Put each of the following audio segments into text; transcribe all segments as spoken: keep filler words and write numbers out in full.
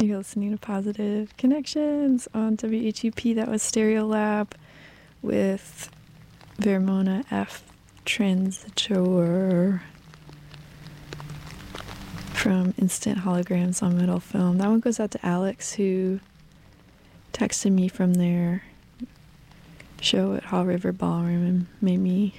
You're listening to Positive Connections on W H U P. That was Stereolab with Vermona F. Transitor from Instant Holograms on Metal Film. That one goes out to Alex, who texted me from their show at Haw River Ballroom and made me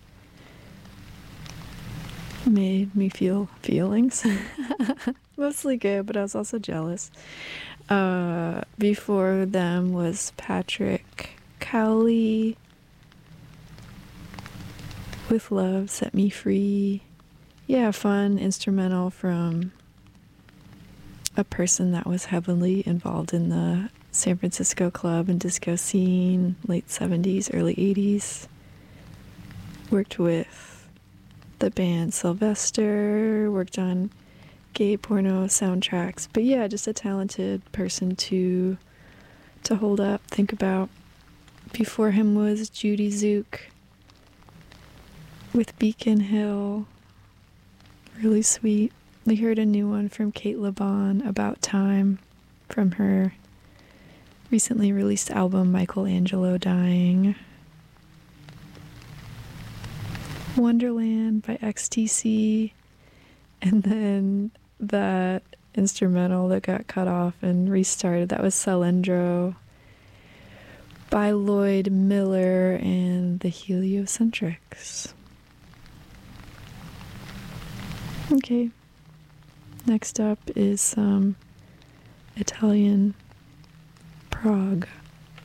made me feel feelings. Mostly good, but I was also jealous. Uh, before them was Patrick Cowley with Love Set Me Free. Yeah, fun instrumental from a person that was heavily involved in the San Francisco club and disco scene, late seventies, early eighties. Worked with the band Sylvester, worked on gay porno soundtracks. But yeah, just a talented person to to hold up, think about. Before him was Judy Zook with Beacon Hill. Really sweet. We heard a new one from Kate LeBon, About Time, from her recently released album Michelangelo Dying. Wonderland by X T C, and then that instrumental that got cut off and restarted, that was Salendro by Lloyd Miller and the Heliocentrics. Okay, next up is some Italian prog.